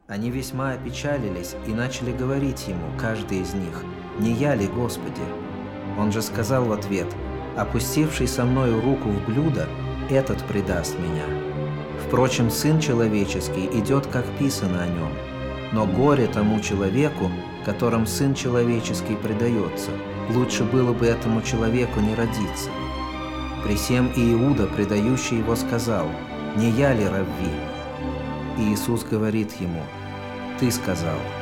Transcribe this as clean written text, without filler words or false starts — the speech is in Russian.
Они весьма опечалились и начали говорить ему, каждый из них: «Не я ли, Господи?» Он же сказал в ответ: «Опустивший со мною руку в блюдо, этот предаст меня. Впрочем, Сын Человеческий идет, как писано о нем. Но горе тому человеку, которому Сын Человеческий предается. Лучше было бы этому человеку не родиться». При сем и Иуда, предающий его, сказал: «Не я ли, Равви?» И Иисус говорит ему: «Ты сказал».